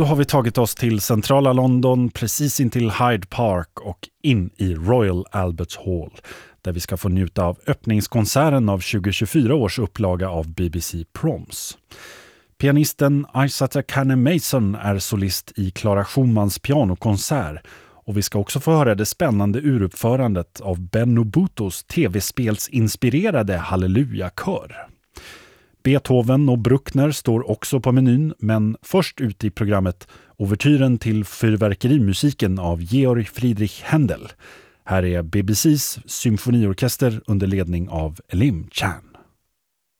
Då har vi tagit oss till centrala London, precis in till Hyde Park och in i Royal Albert Hall, där vi ska få njuta av öppningskonserten av 2024 års upplaga av BBC Proms. Pianisten Isata Kane-Mason är solist i Clara Schumans pianokonsert, och vi ska också få höra det spännande uruppförandet av Ben Nobutos tv-spelsinspirerade Halleluja-kör. Beethoven och Bruckner står också på menyn, men först ut i programmet ouvertyren till fyrverkerimusiken av Georg Friedrich Händel. Här är BBCs symfoniorkester under ledning av Elim Chan.